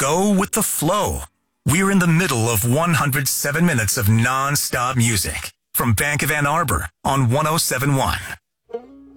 Go with the flow. We're in the middle of 107 minutes of non-stop music from Bank of Ann Arbor on 107.1.